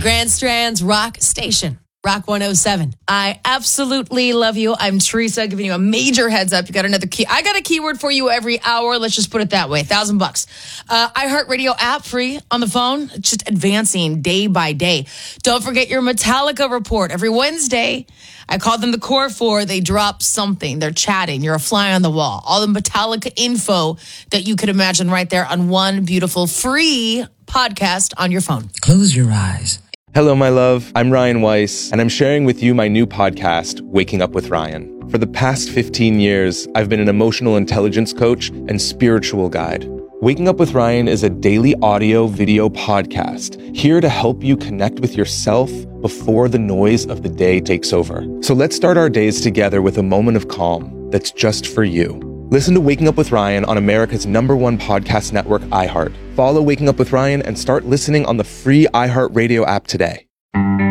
Grand Strand's Rock Station. Rock 107. I absolutely love you. I'm Teresa, giving you a major heads up. You got another key. I got a keyword for you every hour. Let's just put it that way. $1,000. iHeartRadio app free on the phone. Just advancing day by day. Don't forget your Metallica report every Wednesday. I call them the Core Four. They drop something. They're chatting. You're a fly on the wall. All the Metallica info that you could imagine right there on one beautiful free podcast on your phone. Close your eyes. Hello, my love. I'm Ryan Weiss, and I'm sharing with you my new podcast, Waking Up with Ryan. For the past 15 years, I've been an emotional intelligence coach and spiritual guide. Waking Up with Ryan is a daily audio video podcast here to help you connect with yourself before the noise of the day takes over. So let's start our days together with a moment of calm that's just for you. Listen to Waking Up with Ryan on America's #1 podcast network, iHeart. Follow Waking Up with Ryan and start listening on the free iHeartRadio app today.